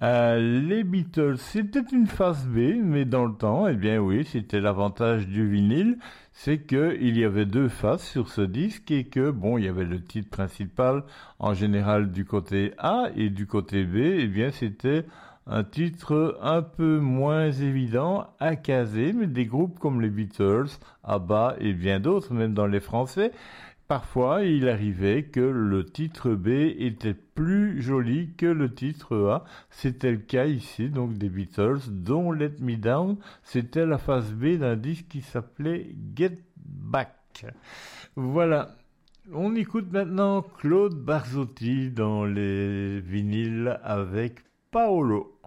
Les Beatles, c'était une phase B, mais dans le temps, eh bien oui, c'était l'avantage du vinyle, c'est que il y avait deux faces sur ce disque et que, bon, il y avait le titre principal, en général du côté A, et du côté B, eh bien c'était un titre un peu moins évident à caser, mais des groupes comme les Beatles, ABBA et bien d'autres, même dans les Français, parfois, il arrivait que le titre B était plus joli que le titre A. C'était le cas ici, donc des Beatles, dont Let Me Down. C'était la phase B d'un disque qui s'appelait Get Back. Voilà. On écoute maintenant Claude Barzotti dans les vinyles avec Paolo.